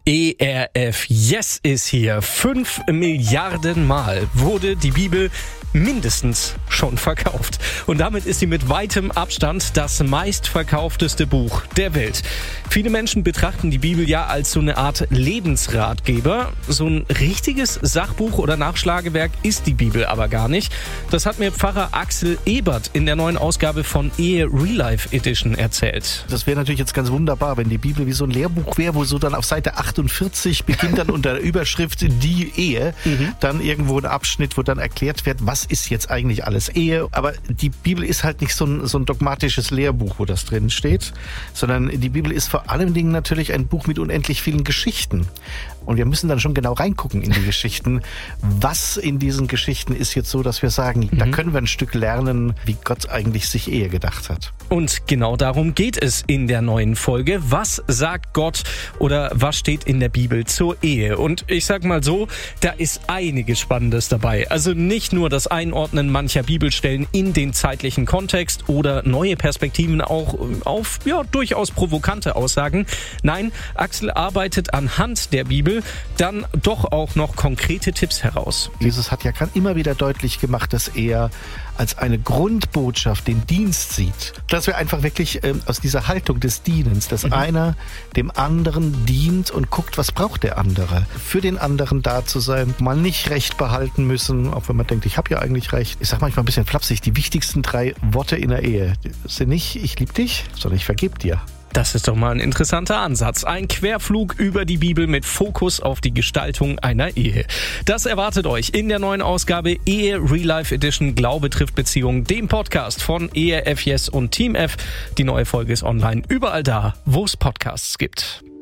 ERF Yes ist hier. 5 Milliarden Mal wurde die Bibel mindestens schon verkauft. Und damit ist sie mit weitem Abstand das meistverkaufteste Buch der Welt. Viele Menschen betrachten die Bibel ja als so eine Art Lebensratgeber. So ein richtiges Sachbuch oder Nachschlagewerk ist die Bibel aber gar nicht. Das hat mir Pfarrer Axel Ebert in der neuen Ausgabe von Ehe Real Life Edition erzählt. Das wäre natürlich jetzt ganz wunderbar, wenn die Bibel wie so ein Lehrbuch wäre, wo so dann auf Seite 48 beginnt dann unter der Überschrift die Ehe, dann irgendwo ein Abschnitt, wo dann erklärt wird, was ist jetzt eigentlich alles Ehe. Aber die Bibel ist halt nicht so ein dogmatisches Lehrbuch, wo das drin steht, sondern die Bibel ist vor allen Dingen natürlich ein Buch mit unendlich vielen Geschichten. Und wir müssen dann schon genau reingucken in die Geschichten. Was in diesen Geschichten ist jetzt so, dass wir sagen, da können wir ein Stück lernen, wie Gott eigentlich sich Ehe gedacht hat. Und genau darum geht es in der neuen Folge. Was sagt Gott oder was steht in der Bibel zur Ehe? Und ich sag mal so, da ist einiges Spannendes dabei. Also nicht nur das Einordnen mancher Bibelstellen in den zeitlichen Kontext oder neue Perspektiven auch auf durchaus provokante Aussagen. Nein, Axel arbeitet anhand der Bibel dann doch auch noch konkrete Tipps heraus. Jesus hat ja gerade immer wieder deutlich gemacht, dass er als eine Grundbotschaft den Dienst sieht. Dass wir einfach wirklich aus dieser Haltung des Dienens, dass einer dem anderen dient und guckt, was braucht der andere. Für den anderen da zu sein, mal nicht Recht behalten müssen, auch wenn man denkt, ich habe ja eigentlich Recht. Ich sage manchmal ein bisschen flapsig, die wichtigsten 3 Worte in der Ehe sind nicht, ich liebe dich, sondern ich vergebe dir. Das ist doch mal ein interessanter Ansatz. Ein Querflug über die Bibel mit Fokus auf die Gestaltung einer Ehe. Das erwartet euch in der neuen Ausgabe Ehe Real Life Edition Glaube trifft Beziehung, dem Podcast von ERF Yes und Team F. Die neue Folge ist online überall da, wo es Podcasts gibt.